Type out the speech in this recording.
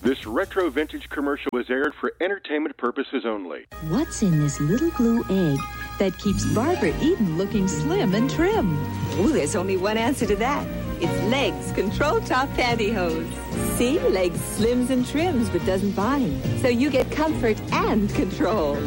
This retro vintage commercial was aired for entertainment purposes only. What's in this little glue egg that keeps Barbara Eden looking slim and trim? Oh, there's only one answer to that. It's Legs Control Top Pantyhose. See, Legs slims and trims but doesn't bind. So you get comfort and control.